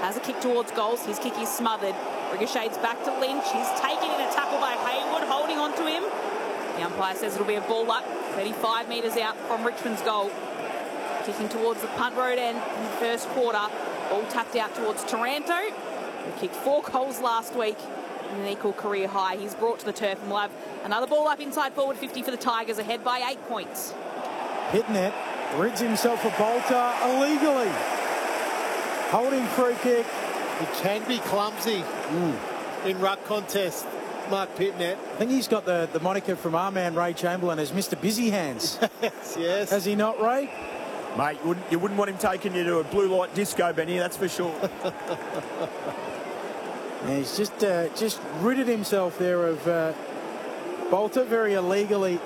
Has a kick towards goals. His kick is smothered. Ricochets back to Lynch. He's taken in a tackle by Hayward, holding on to him. The umpire says it'll be a ball up, 35 metres out from Richmond's goal. Kicking towards the punt road end in the first quarter. Ball tapped out towards Taranto, who kicked 4 goals last week and an equal career high. He's brought to the turf and we'll have another ball up inside forward 50 for the Tigers, ahead by 8 points. Pitnet rids himself a bolter illegally. Holding free kick. He can be clumsy in ruck contest, Mark Pitnet. I think he's got the moniker from our man Ray Chamberlain as Mr. Busy Hands. Yes. Has he not, Ray? Mate, you wouldn't want him taking you to a blue light disco, Benny, that's for sure. And he's just ridded himself there of Bolter very illegally.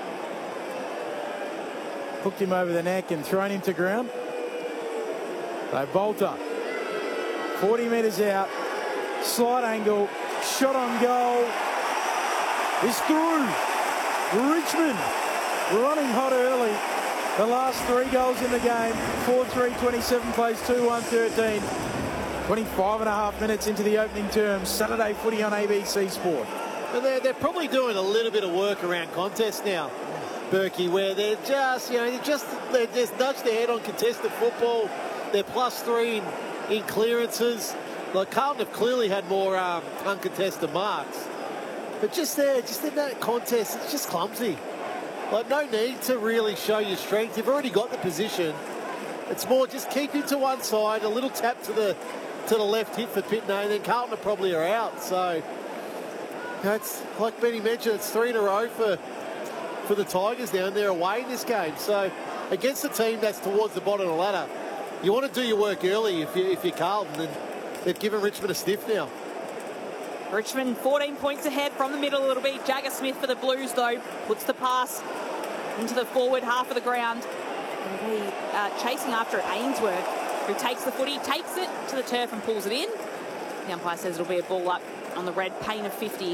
Hooked him over the neck and thrown him to ground. So Bolter, 40 metres out, slight angle, shot on goal, is through. Richmond running hot early. The last 3 goals in the game, 4-3, 27 plays, 2-1, 13. 25 and a half minutes into the opening term. Saturday footy on ABC Sport. And they're probably doing a little bit of work around contest now, Berkey, where they're just, they just nudged their head on contested football. They're +3 in clearances. Like Carlton have clearly had more uncontested marks. But just in that contest, it's just clumsy. Like, no need to really show your strength. You've already got the position. It's more just keep him to one side, a little tap to the left hit for Pitnet, and then Carlton probably are out. So, it's like Benny mentioned, it's 3 in a row for the Tigers now, and they're away in this game. So, against a team that's towards the bottom of the ladder, you want to do your work early if you're Carlton, and they've given Richmond a stiff now. Richmond 14 points ahead from the middle. It'll be Jagger Smith for the Blues, though. Puts the pass into the forward half of the ground. And he chasing after it, Ainsworth, who takes the footy, takes it to the turf and pulls it in. The umpire says it'll be a ball up on the red paint of 50.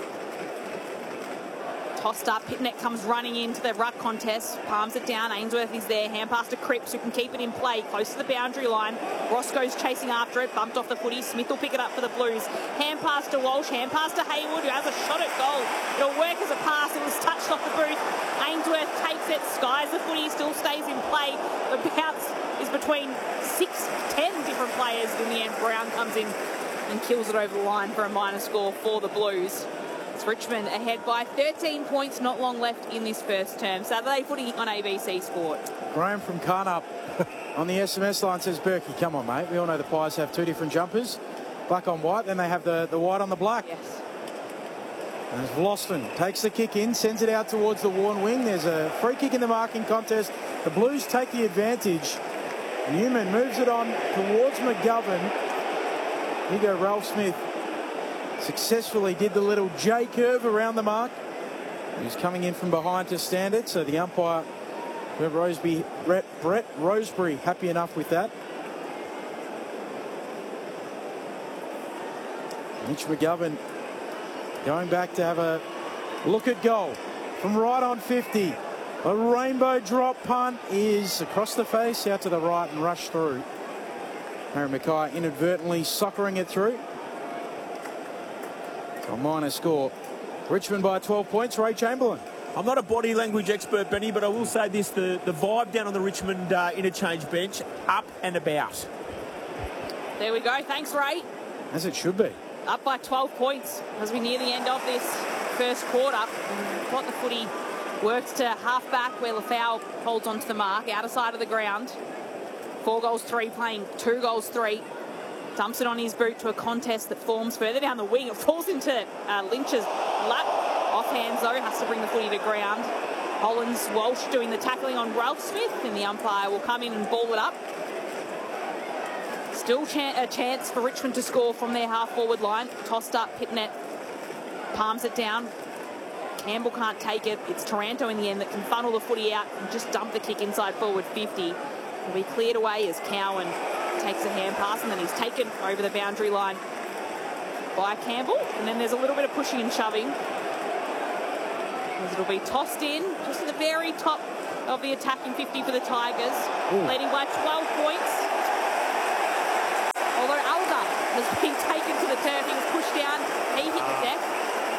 Tossed up, Pitnet comes running into the ruck contest, palms it down, Ainsworth is there, hand pass to Cripps, who can keep it in play, close to the boundary line. Roscoe's chasing after it, bumped off the footy, Smith will pick it up for the Blues. Hand pass to Walsh, hand pass to Hayward, who has a shot at goal. It'll work as a pass, it was touched off the boot. Ainsworth takes it, skies the footy, still stays in play. The bounce is between 6-10 different players. In the end, Brown comes in and kills it over the line for a minor score for the Blues. It's Richmond ahead by 13 points, not long left in this first term. Saturday footy on ABC Sport. Graham from Carnup on the SMS line says, Berkey, come on, mate. We all know the Pies have 2 different jumpers, black on white, then they have the white on the black. Yes. And as Vlosten takes the kick in, sends it out towards the worn wing. There's a free kick in the marking contest. The Blues take the advantage. Newman moves it on towards McGovern. Here you go, Ralph Smith. Successfully did the little J curve around the mark. He's coming in from behind to stand it. So the umpire, Brett Roseberry, happy enough with that. Mitch McGovern going back to have a look at goal from right on 50. A rainbow drop punt is across the face, out to the right and rushed through. Harry Mackay inadvertently soccering it through. A minor score. Richmond by 12 points. Ray Chamberlain. I'm not a body language expert, Benny, but I will say this, the vibe down on the Richmond interchange bench, up and about. There we go. Thanks, Ray. As it should be. Up by 12 points as we near the end of this first quarter. Got the footy worked to half-back where Lafau holds onto the mark, outer side of the ground. 4 goals, 3 playing, 2 goals, 3. Dumps it on his boot to a contest that forms further down the wing. It falls into Lynch's lap. Offhands, though, has to bring the footy to ground. Hollins, Walsh doing the tackling on Ralph Smith, and the umpire will come in and ball it up. Still a chance for Richmond to score from their half-forward line. Tossed up, Pitnet palms it down. Campbell can't take it. It's Taranto in the end that can funnel the footy out and just dump the kick inside forward 50. Will be cleared away as Cowan takes a hand pass, and then he's taken over the boundary line by Campbell. And then there's a little bit of pushing and shoving. As it'll be tossed in just at the very top of the attacking 50 for the Tigers, leading by 12 points. Although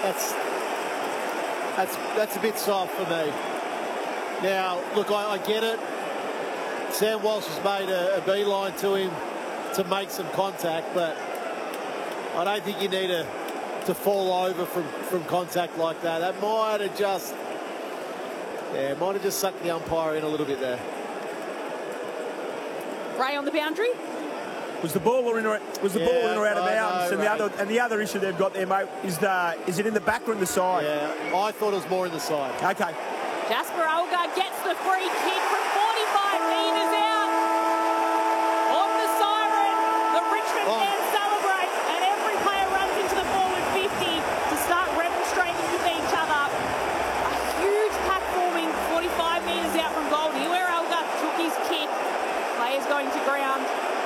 that's a bit soft for me. Now, look, I get it. Sam Walsh has made a beeline to him to make some contact, but I don't think you need to fall over from contact like that. That might have just sucked the umpire in a little bit there. Ray on the boundary. Was the ball in or out of bounds? And the other issue they've got there, mate, is it in the back or in the side? Yeah, I thought it was more in the side. Okay. Jasper Algar gets the free kick from 45 metres out. On the siren, the Richmond fans celebrate, and every player runs into the forward 50 to start remonstrating with each other. A huge pack forming 45 metres out from goal. Near where Algar took his kick. Players going to ground.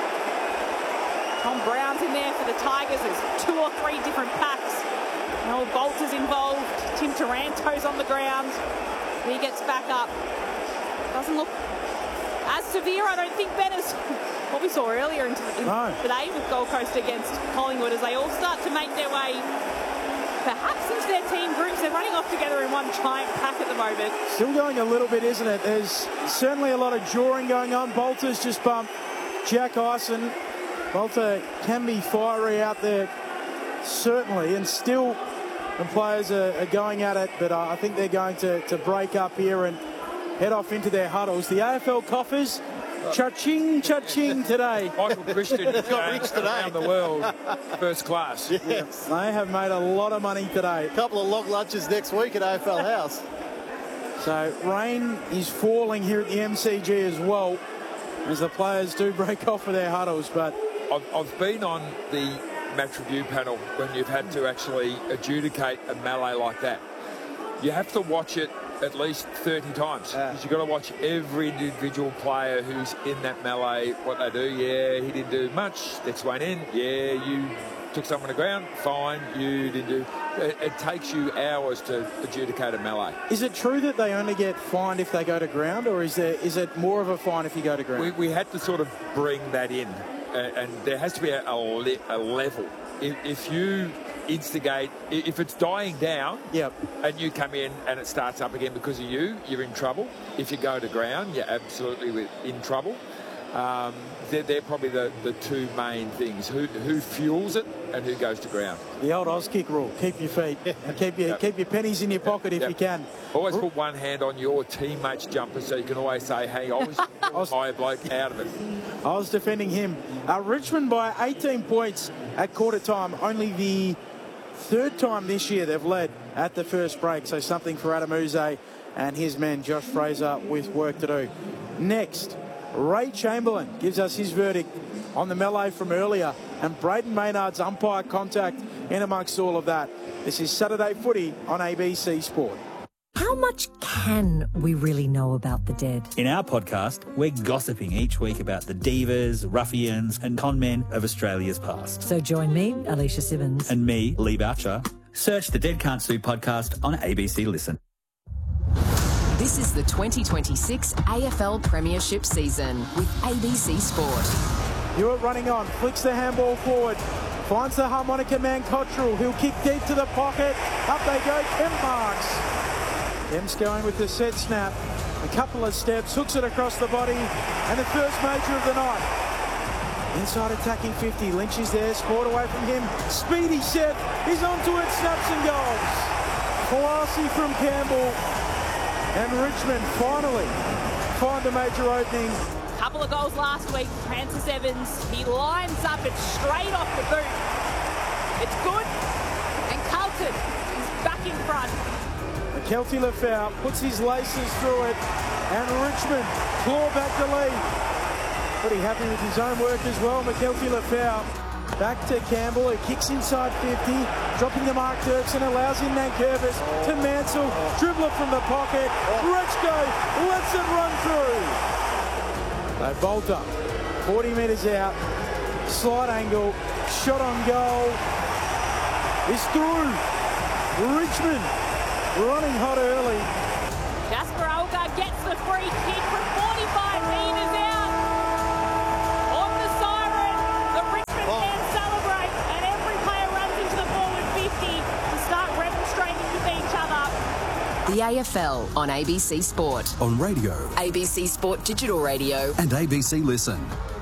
Tom Brown's in there for the Tigers. There's 2 or 3 different packs. Noel Bolter's involved. Tim Taranto's on the ground. He gets back up. Doesn't look as severe, I don't think, Ben, as what we saw earlier today with Gold Coast against Collingwood, as they all start to make their way perhaps into their team groups. They're running off together in one giant pack at the moment. Still going a little bit, isn't it? There's certainly a lot of drawing going on. Bolter's just bumped Jack Ison. Bolter can be fiery out there, certainly, and still the players are going at it, but I think they're going to break up here and head off into their huddles. The AFL coffers, cha-ching, cha-ching today. Michael Christian got rich today around the world, first class. Yes. They have made a lot of money today. A couple of long lunches next week at AFL House. So rain is falling here at the MCG as well, as the players do break off for their huddles. But I've been on the match review panel when you've had to actually adjudicate a melee like that. You have to watch it at least 30 times because you've got to watch every individual player who's in that melee, what they do. Yeah, he didn't do much. Next one in. Yeah, you took someone to ground. Fine, you didn't do. It takes you hours to adjudicate a melee. is it true that they only get fined if they go to ground, or is it more of a fine if you go to ground? We had to sort of bring that in. And there has to be a level. If you instigate, if it's dying down, and you come in and it starts up again because of you, you're in trouble. If you go to ground, you're absolutely in trouble. They're probably the 2 main things: who fuels it and who goes to ground. The old Auskick rule: keep your feet and keep your pennies in your pocket if you can. Always put one hand on your teammate's jumper so you can always say, "Hey, I was higher bloke out of it." I was defending him. Richmond by 18 points at quarter time. Only the 3rd time this year they've led at the first break. So something for Adam Uze and his men, Josh Fraser, with work to do. Next, Ray Chamberlain gives us his verdict on the melee from earlier, and Braden Maynard's umpire contact in amongst all of that. This is Saturday Footy on ABC Sport. How much can we really know about the dead? In our podcast, we're gossiping each week about the divas, ruffians and conmen of Australia's past. So join me, Alicia Simmons. And me, Lee Boucher. Search the Dead Can't Sue podcast on ABC Listen. This is the 2026 AFL Premiership season with ABC Sport. Hewitt running on, flicks the handball forward, finds the harmonica man Cottrell, who'll kick deep to the pocket. Up they go, Kemp Marks. Kemp's going with the set snap, a couple of steps, hooks it across the body, and the first major of the night. Inside attacking 50, Lynch is there, scored away from him. Speedy Seth, he's onto it, snaps and goals. Classy from Campbell, and Richmond finally find a major opening. Couple of goals last week, Francis Evans. He lines up it straight off the boot. It's good, and Carlton is back in front. Kelty Lefau puts his laces through it, and Richmond claw back the lead. Pretty happy with his own work as well, McKelty Lefau. Back to Campbell, who kicks inside 50, dropping to Mark Dirksen, allows in Nankervis to Mansell, dribbler from the pocket, Rechko lets it run through. They bolt up, 40 metres out, slide angle, shot on goal, is through. Richmond running hot early. Jasper Algar gets the free kick from 45 metres out. On the siren, the Richmond fans celebrate, and every player runs into the forward 50 to start remonstrating The AFL on ABC Sport. On radio. ABC Sport Digital Radio. And ABC Listen.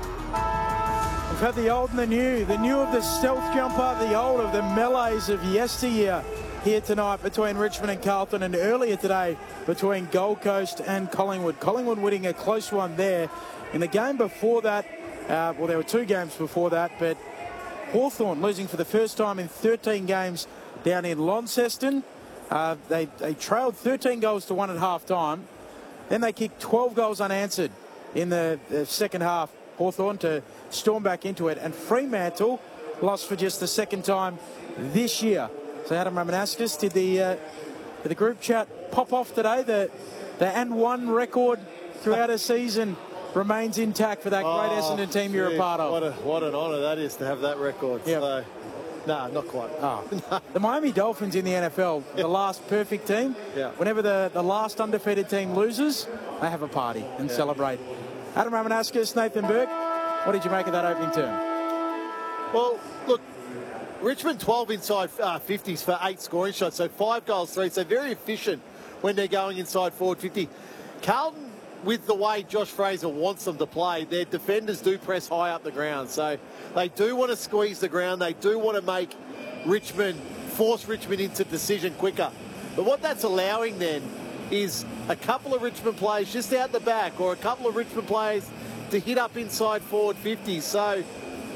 We've had the old and the new of the stealth jumper, the old of the melees of yesteryear here tonight between Richmond and Carlton, and earlier today between Gold Coast and Collingwood. Collingwood winning a close one there. In the game before that, well, there were two games before that, but Hawthorn losing for the first time in 13 games down in Launceston. They trailed 13 goals to 1 at half-time. Then they kicked 12 goals unanswered in the second half, Hawthorn, to storm back into it. And Fremantle lost for just the second time this year. So Adam Ramanauskas, did the group chat pop off today? The and one record throughout a season remains intact for that great Essendon team you're a part of. What an honour that is to have that record. Yep. So, no, not quite. Oh. The Miami Dolphins in the NFL, the last perfect team. Yeah. Whenever the last undefeated team loses, they have a party and celebrate. Adam Ramanauskas, Nathan Burke, what did you make of that opening term? Well, look, Richmond 12 inside 50s for 8 scoring shots, so 5 goals, 3, so very efficient when they're going inside forward 50. Carlton, with the way Josh Fraser wants them to play, their defenders do press high up the ground. So they do want to squeeze the ground. They do want to make force Richmond into decision quicker. But what that's allowing then is a couple of Richmond players just out the back, or a couple of Richmond players to hit up inside forward 50. So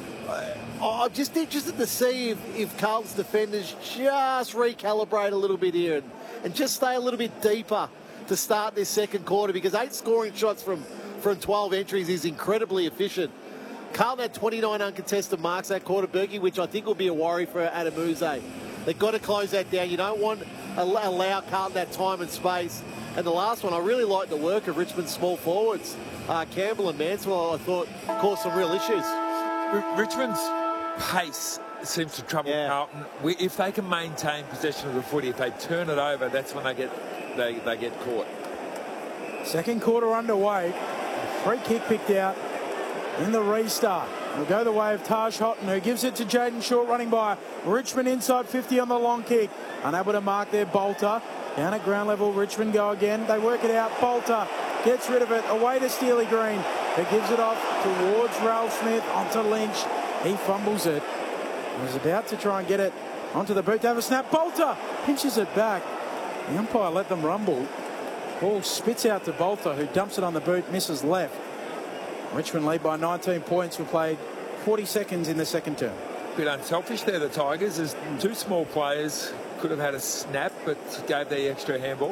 I'm just interested to see if Carlton's defenders just recalibrate a little bit here and just stay a little bit deeper to start this second quarter, because 8 scoring shots from 12 entries is incredibly efficient. Carlton had 29 uncontested marks that quarter, Berkey, which I think will be a worry for Adam Uze. They've got to close that down. You don't want to allow Carlton that time and space. And the last one, I really like the work of Richmond's small forwards. Campbell and Mansell, I thought, caused some real issues. Richmond's pace seems to trouble Carlton. If they can maintain possession of the footy, if they turn it over, that's when they get caught. Second quarter underway. Free kick picked out in the restart. It'll go the way of Taj Houghton, who gives it to Jaden Short, running by Richmond inside 50 on the long kick. Unable to mark their Bolter. Down at ground level, Richmond go again. They work it out. Bolter gets rid of it. Away to Steely Green, who gives it off towards Ralph Smith, onto Lynch. He fumbles it. He was about to try and get it onto the boot to have a snap. Bolter pinches it back. The umpire let them rumble. Ball spits out to Bolter, who dumps it on the boot, misses left. Richmond lead by 19 points. We played 40 seconds in the second term. Bit unselfish there, the Tigers. As 2 small players could have had a snap, but gave the extra handball.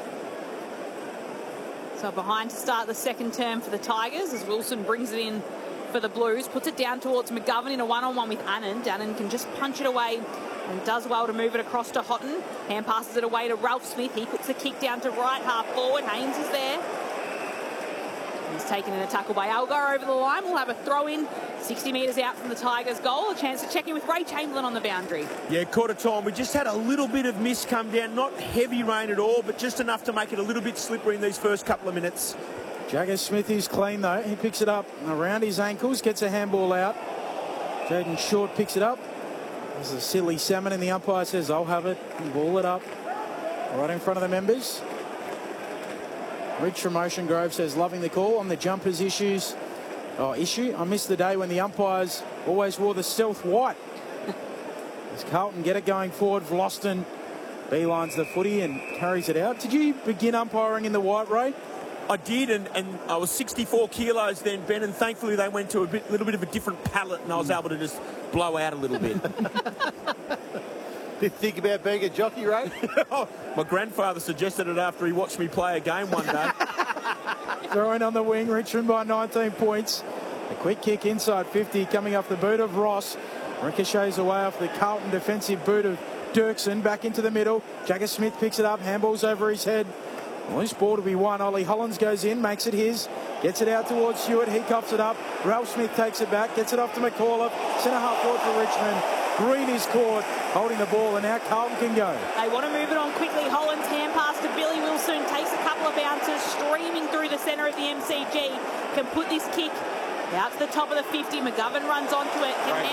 So behind to start the second term for the Tigers as Wilson brings it in for the Blues, puts it down towards McGovern in a one-on-one with Annan. Annan can just punch it away and does well to move it across to Houghton. Hand passes it away to Ralph Smith. He puts the kick down to right half forward. Haynes is there. He's taken in a tackle by Algar over the line. We'll have a throw in 60 metres out from the Tigers' goal. A chance to check in with Ray Chamberlain on the boundary. Yeah, quarter time. We just had a little bit of mist come down. Not heavy rain at all, but just enough to make it a little bit slippery in these first couple of minutes. Jagger Smith is clean though. He picks it up around his ankles, gets a handball out. Jaden Short picks it up. There's a silly salmon, and the umpire says, I'll have it. And ball it up right in front of the members. Rich from Ocean Grove says, loving the call on the jumpers issue. I missed the day when the umpires always wore the stealth white. As Carlton get it going forward, Vlosten beelines the footy and carries it out. Did you begin umpiring in the white, Ray? I did, and I was 64 kilos then, Ben, and thankfully they went to a little bit of a different palette, and I was able to just blow out a little bit. Did you think about being a jockey, Ray? My grandfather suggested it after he watched me play a game one day. Throwing on the wing, Richmond by 19 points. A quick kick inside 50 coming off the boot of Ross. Ricochets away off the Carlton defensive boot of Dirksen. Back into the middle. Jagger Smith picks it up. Handballs over his head. Loose ball to be won. Ollie Hollins goes in, makes it his. Gets it out towards Stewart. He coughs it up. Ralph Smith takes it back. Gets it off to McAuliffe. Centre half forward for Richmond. Green is caught, holding the ball, and now Carlton can go. They want to move it on quickly. Hollins hand pass to Billy Wilson. Takes a couple of bounces, streaming through the centre of the MCG. Can put this kick out to the top of the 50. McGovern runs onto it.